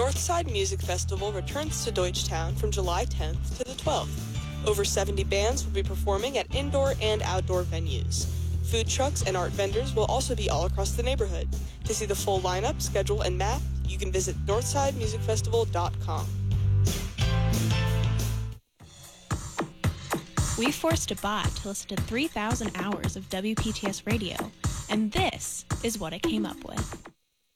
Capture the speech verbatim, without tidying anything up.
Northside Music Festival returns to Deutschtown from July tenth to the twelfth. Over seventy bands will be performing at indoor and outdoor venues. Food trucks and art vendors will also be all across the neighborhood. To see the full lineup, schedule, and map, you can visit northside music festival dot com. We forced a bot to listen to three thousand hours of W P T S radio, and this is what it came up with.